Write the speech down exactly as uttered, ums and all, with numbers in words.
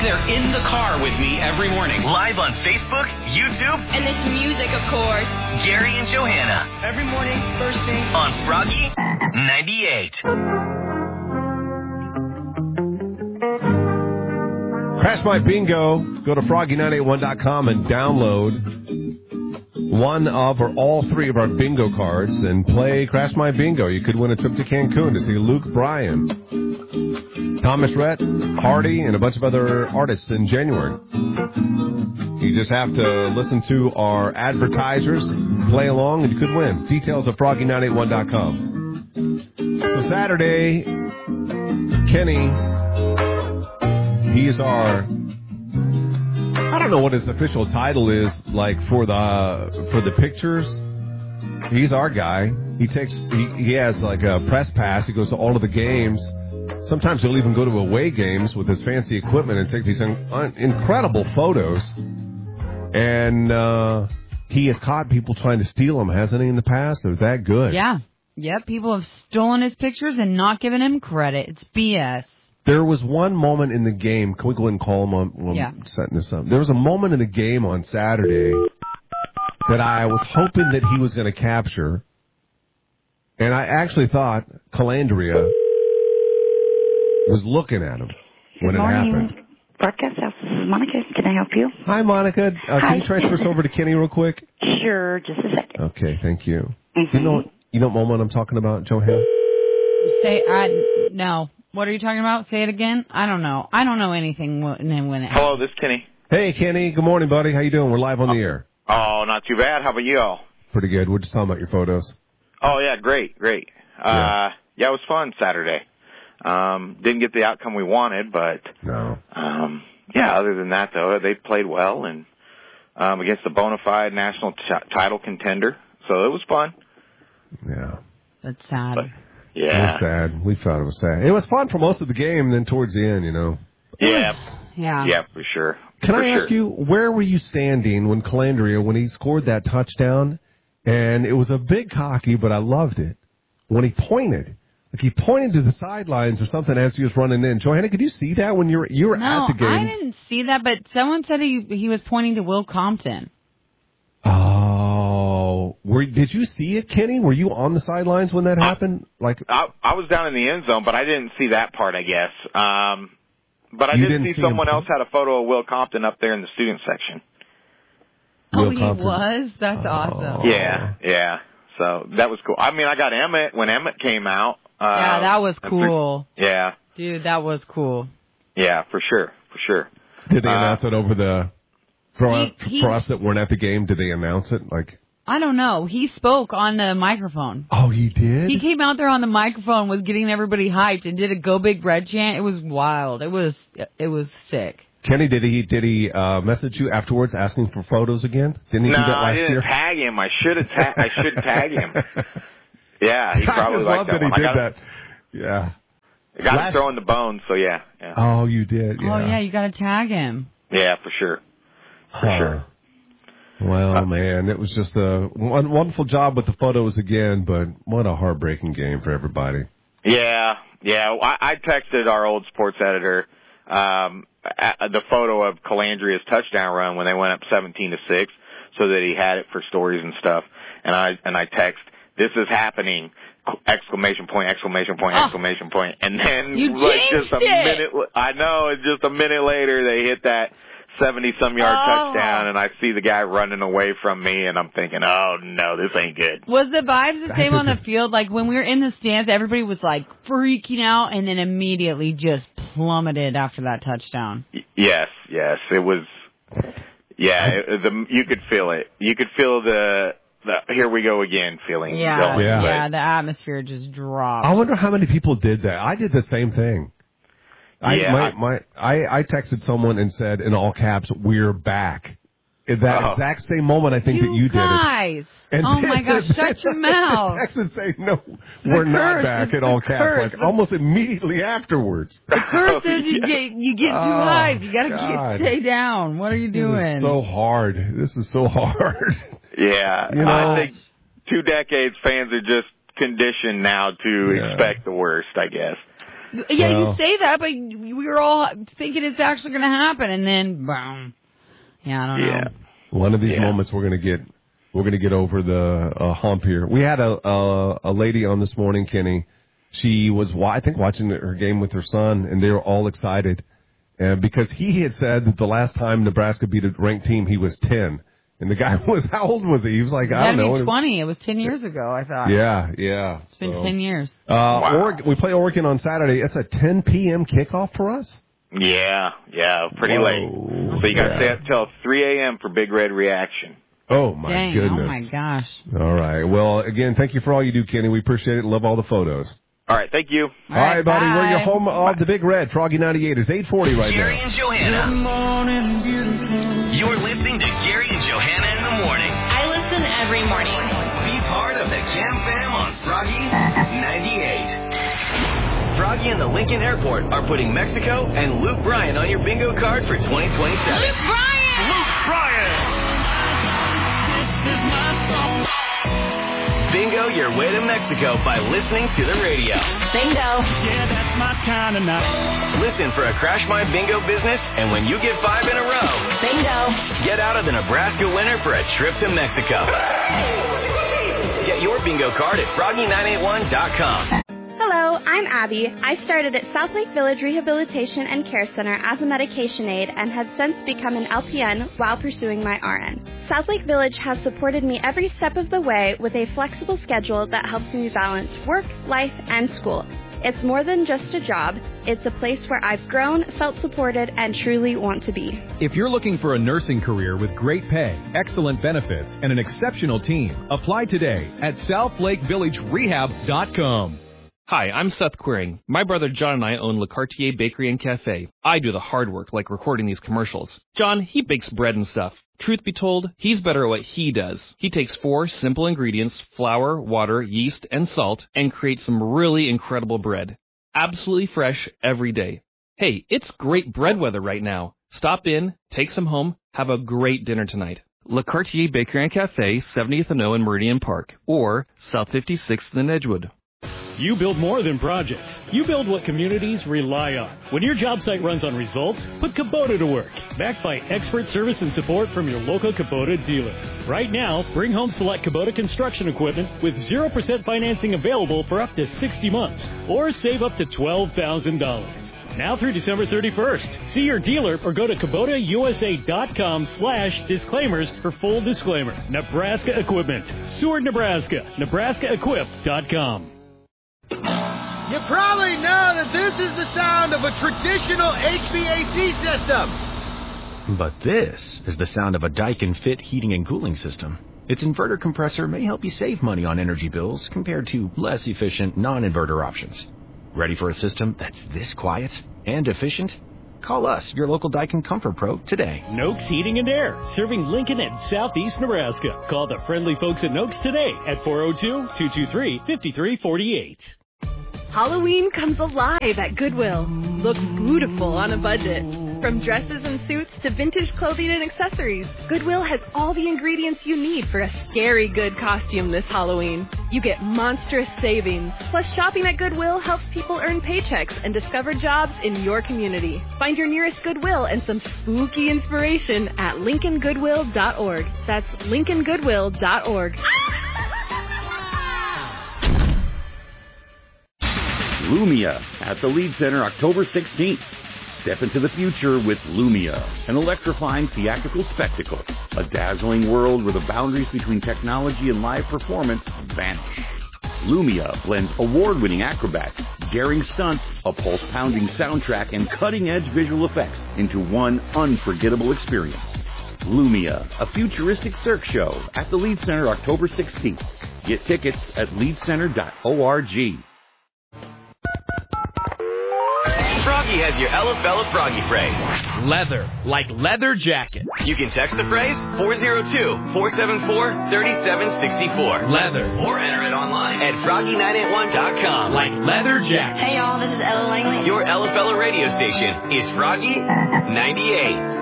They're in the car with me every morning. Live on Facebook, YouTube, and this music, of course. Gary and Johanna. Every morning, first thing. On Froggy ninety-eight. Crash My Bingo. Go to froggy nine eight one dot com and download one of or all three of our bingo cards and play Crash My Bingo. You could win a trip to Cancun to see Luke Bryan, Thomas Rhett, Hardy, and a bunch of other artists in January. You just have to listen to our advertisers, play along, and you could win. Details at froggy nine eight one dot com. So Saturday, Kenny, he is our... I don't know what his official title is, like, for the for the pictures. He's our guy. He takes, he, he has, like, a press pass. He goes to all of the games. Sometimes he'll even go to away games with his fancy equipment and take these un- incredible photos. And uh, he has caught people trying to steal them, hasn't he, in the past? They're that good. Yeah. Yep, people have stolen his pictures and not given him credit. It's B S. There was one moment in the game. Can we go ahead and call him on while yeah. I'm setting this up? There was a moment in the game on Saturday that I was hoping that he was going to capture. And I actually thought Calandria was looking at him when Good it morning. happened. Broadcast House, this is Monica. Can I help you? Hi, Monica. Uh, Hi. Can you transfer us over to Kenny real quick? Sure, just a second. Okay, thank you. Mm-hmm. You know, you know what moment I'm talking about, Johanna? Say, I, no. What are you talking about? Say it again. I don't know. I don't know anything when, when it Hello, this is Kenny. Hey, Kenny. Good morning, buddy. How you doing? We're live on oh, the air. Oh, not too bad. How about you all? Pretty good. We're just talking about your photos. Oh, yeah, great, great. Yeah, uh, yeah it was fun Saturday. Um, didn't get the outcome we wanted, but no. Um, yeah, other than that, though, they played well and um, against a bona fide national t- title contender. So it was fun. Yeah. That's sad. But, yeah. It was sad. We thought it was sad. It was fun for most of the game, and then towards the end, you know. Yeah. Yeah. Yeah, for sure. Can for I sure. ask you, where were you standing when Calandria, when he scored that touchdown? And it was a big cocky, but I loved it. When he pointed, like he pointed to the sidelines or something as he was running in. Johanna, could you see that when you were you were no, at the game? I didn't see that, but someone said he he was pointing to Will Compton. Oh, were did you see it, Kenny? Were you on the sidelines when that I, happened? Like I, I was down in the end zone, but I didn't see that part, I guess. Um, but I You did didn't see see someone him. else had a photo of Will Compton up there in the student section. Oh, Will he Compton. was? That's Oh. awesome. Yeah, yeah. So that was cool. I mean, I got Emmett when Emmett came out. Uh, Yeah, that was cool. Yeah. Dude, that was cool. Yeah, for sure, for sure. Did they Uh, announce it over the for, He- he- for us that weren't at the game? Did they announce it? Like, I don't know. He spoke on the microphone. oh, he did. He came out there on the microphone, was getting everybody hyped, and did a "Go Big Red" chant. It was wild. It was it was sick. Kenny, did he did he uh, message you afterwards asking for photos again? Didn't he no, do that I last didn't year? tag him. I should have. Ta- I should tag him. Yeah, he probably I just liked love that, that he one. did I got, that. Yeah. I got Last- him throwing the bones. So yeah, yeah, Oh, you did. Yeah. Oh yeah, you got to tag him. yeah, for sure, for Huh. sure. Well, Uh, man, it was just a one, wonderful job with the photos again, but what a heartbreaking game for everybody. Yeah, yeah. I, I texted our old sports editor um, a, the photo of Calandria's touchdown run when they went up seventeen to six, so that he had it for stories and stuff. And I and I text, "This is happening!" Exclamation point! Exclamation point! Oh, exclamation point! And then, you like just a jinxed it. minute, I know, it's just a minute later they hit that seventy-some yard Oh. touchdown, and I see the guy running away from me, and I'm thinking, "Oh no, this ain't good." Was the vibes the I same think on the it- field? Like when we were in the stands, everybody was like freaking out, and then immediately just plummeted after that touchdown. Y- Yes, yes, it was. Yeah, it, the you could feel it. You could feel the, the here we go again feeling. Yeah, going, Yeah. yeah, but- the atmosphere just dropped. I wonder how many people did that. I did the same thing. I, Yeah. my, my, I, I texted someone and said in all caps, "We're back." At that Oh. exact same moment, I think that you did it. guys. And Oh then- my gosh, shut your mouth. Texted saying, "No, we're not curse, back." it's In all the caps, curse. like almost immediately afterwards. The curse is you yeah. get you get too Oh, hyped. You gotta God. get, stay down. What are you This doing? is so hard. This is so hard. Yeah, You know- I think two decades fans are just conditioned now to Yeah. expect the worst, I guess. Yeah, Well, you say that, but we were all thinking it's actually going to happen, and then boom. Yeah, I don't Yeah. know. one of these Yeah. moments we're going to get we're going to get over the uh, hump here. We had a, a a lady on this morning, Kenny. She was, wa- I think, watching her game with her son, and they were all excited uh, because he had said that the last time Nebraska beat a ranked team, he was ten. And the guy was, how old was he? He was like, I don't know. That'd be twenty. It was ten years ago, I thought. Yeah, yeah. It's been So, ten years. Uh, Wow. Oregon, we play Oregon on Saturday. It's a ten p.m. kickoff for us? Yeah, yeah, pretty Whoa. late. So you got to Yeah. stay up till three a.m. for Big Red Reaction. Oh, my Dang, goodness. oh my gosh. All right. Well, again, thank you for all you do, Kenny. We appreciate it and love all the photos. All right, thank you. All right, buddy. We're your bye. home of the Big Red. Froggy ninety-eight is eight forty right Gary now. and Johanna. Good morning, beautiful. You're listening to Gary and Johanna in the morning. I listen every morning. Be part of the Jam Fam on Froggy ninety-eight. Froggy and the Lincoln Airport are putting Mexico and Luke Bryan on your bingo card for twenty twenty-seven. Luke Bryan! Luke Bryan! This is my song. Bingo your way to Mexico by listening to the radio. Bingo. Yeah, that's my kind of night. Listen for a Crash My Bingo business, and when you get five in a row, Bingo. get out of the Nebraska winner for a trip to Mexico. Get your bingo card at froggy nine eight one dot com. Hello, I'm Abby. I started at South Lake Village Rehabilitation and Care Center as a medication aide and have since become an L P N while pursuing my R N. South Lake Village has supported me every step of the way with a flexible schedule that helps me balance work, life, and school. It's more than just a job. It's a place where I've grown, felt supported, and truly want to be. If you're looking for a nursing career with great pay, excellent benefits, and an exceptional team, apply today at south lake village rehab dot com. Hi, I'm Seth Quiring. My brother John and I own Le Cartier Bakery and Cafe. I do the hard work, like recording these commercials. John, he bakes bread and stuff. Truth be told, he's better at what he does. He takes four simple ingredients, flour, water, yeast, and salt, and creates some really incredible bread. Absolutely fresh every day. Hey, it's great bread weather right now. Stop in, take some home, have a great dinner tonight. Le Cartier Bakery and Cafe, seventieth and O in Meridian Park, or South fifty-sixth in Edgewood. You build more than projects. You build what communities rely on. When your job site runs on results, put Kubota to work. Backed by expert service and support from your local Kubota dealer. Right now, bring home select Kubota construction equipment with zero percent financing available for up to sixty months. Or save up to twelve thousand dollars. Now through December thirty-first. See your dealer or go to Kubota U S A dot com slash disclaimers for full disclaimer. Nebraska Equipment. Seward, Nebraska. Nebraska Equip dot com. You probably know that this is the sound of a traditional H V A C system. But this is the sound of a Daikin Fit heating and cooling system. Its inverter compressor may help you save money on energy bills compared to less efficient non-inverter options. Ready for a system that's this quiet and efficient? Call us, your local Daikin Comfort Pro, today. Noakes Heating and Air, serving Lincoln and Southeast Nebraska. Call the friendly folks at Noakes today at four oh two, two two three, five three four eight. Halloween comes alive at Goodwill. Look beautiful on a budget. From dresses and suits to vintage clothing and accessories, Goodwill has all the ingredients you need for a scary good costume this Halloween. You get monstrous savings. Plus, shopping at Goodwill helps people earn paychecks and discover jobs in your community. Find your nearest Goodwill and some spooky inspiration at lincoln goodwill dot org. That's lincoln goodwill dot org. Lumia at the Lead Center October sixteenth. Step into the future with Lumia, an electrifying theatrical spectacle, a dazzling world where the boundaries between technology and live performance vanish. Lumia blends award-winning acrobats, daring stunts, a pulse-pounding soundtrack, and cutting-edge visual effects into one unforgettable experience. Lumia, a futuristic Cirque show at the Lead Center October sixteenth. Get tickets at lead center dot org. Froggy has your Ella Fella Froggy phrase. Leather, like leather jacket. You can text the phrase four oh two, four seven four, three seven six four. Leather. Or enter it online at froggy nine eight one dot com. Like leather jacket. Hey y'all, this is Ella Langley. Your Ella Fella radio station is Froggy ninety-eight.